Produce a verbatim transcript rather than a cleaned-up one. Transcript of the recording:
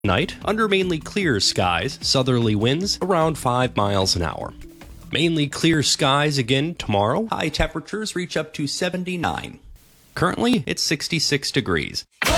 Night, under mainly clear skies, southerly winds around five miles an hour. Mainly clear skies again tomorrow. High temperatures reach up to seventy-nine. Currently, it's sixty-six degrees.